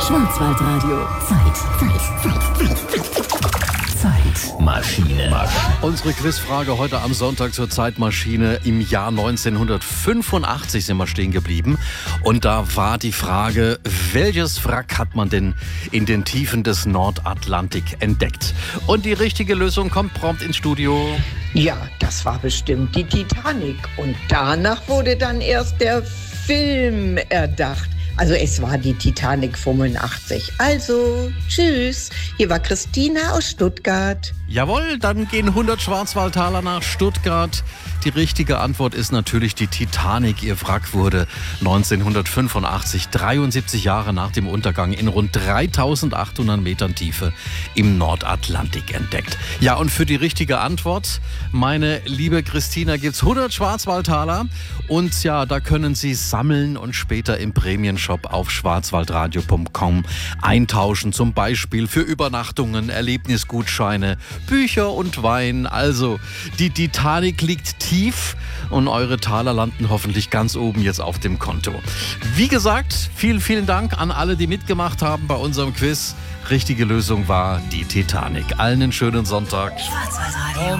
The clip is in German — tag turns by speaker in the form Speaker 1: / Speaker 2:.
Speaker 1: Schwarzwaldradio. Zeitmaschine.
Speaker 2: Unsere Quizfrage heute am Sonntag zur Zeitmaschine. Im Jahr 1985 sind wir stehen geblieben. Und da war die Frage, welches Wrack hat man denn in den Tiefen des Nordatlantik entdeckt? Und die richtige Lösung kommt prompt ins Studio.
Speaker 3: Ja, das war bestimmt die Titanic. Und danach wurde dann erst der Film erdacht. Also es war die Titanic 85. Also, tschüss. Hier war Christina aus Stuttgart.
Speaker 2: Jawohl, dann gehen 100 Schwarzwaldtaler nach Stuttgart. Die richtige Antwort ist natürlich die Titanic. Ihr Wrack wurde 1985, 73 Jahre nach dem Untergang, in rund 3800 Metern Tiefe im Nordatlantik entdeckt. Ja, und für die richtige Antwort, meine liebe Christina, gibt's 100 Schwarzwaldtaler. Und ja, da können Sie sammeln und später im Prämienshop auf schwarzwaldradio.com eintauschen. Zum Beispiel für Übernachtungen, Erlebnisgutscheine, Bücher und Wein. Also, die Titanic liegt tief und eure Taler landen hoffentlich ganz oben jetzt auf dem Konto. Wie gesagt, vielen Dank an alle, die mitgemacht haben bei unserem Quiz. Richtige Lösung war die Titanic. Allen einen schönen Sonntag.
Speaker 1: Schwarzwaldradio.